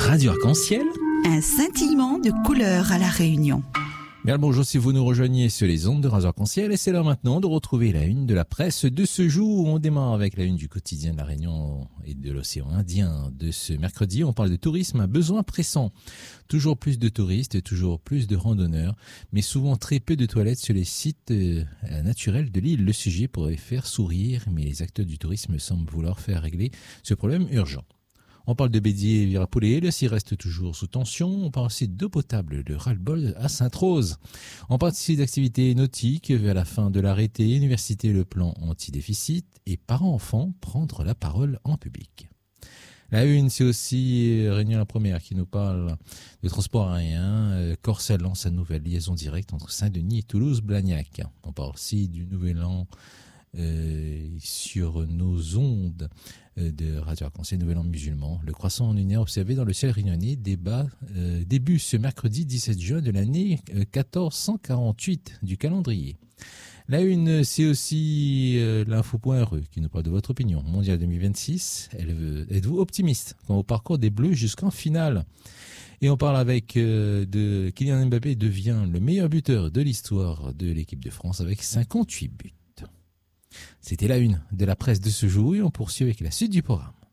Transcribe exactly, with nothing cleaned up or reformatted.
Radio Arc-en-Ciel. Un scintillement de couleurs à La Réunion. Bien, bonjour si vous nous rejoignez sur les ondes de Radio Arc-en-Ciel, et c'est l'heure maintenant de retrouver la une de la presse de ce jour. On démarre avec la une du quotidien de La Réunion et de l'océan Indien de ce mercredi. On parle de tourisme à besoin pressant. Toujours plus de touristes, toujours plus de randonneurs, mais souvent très peu de toilettes sur les sites euh, naturels de l'île. Le sujet pourrait faire sourire, mais les acteurs du tourisme semblent vouloir faire régler ce problème urgent. On parle de Bédier et Virapolé, le site reste toujours sous tension. On parle aussi d'eau potable, de ras-le-bol à Sainte-Rose. On parle aussi d'activités nautiques vers la fin de l'arrêté, université le plan anti-déficit et parents-enfants prendre la parole en public. La une, c'est aussi Réunion la Première qui nous parle de transport aérien. Corsair lance sa nouvelle liaison directe entre Saint-Denis et Toulouse-Blagnac. On parle aussi du Nouvel An Euh, sur nos ondes euh, de Radio Arc-en-Ciel, Nouvel An musulman. Le croissant lunaire observé dans le ciel réunionnais débat, euh, début ce mercredi dix-sept juin de l'année euh, quatorze cent quarante-huit du calendrier. La une, c'est aussi euh, l'info.re qui nous parle de votre opinion. Mondial deux mille vingt-six, elle, êtes-vous optimiste quant au parcours des Bleus jusqu'en finale? Et on parle avec euh, de Kylian Mbappé devient le meilleur buteur de l'histoire de l'équipe de France avec cinquante-huit buts. C'était la une de la presse de ce jour et on poursuit avec la suite du programme.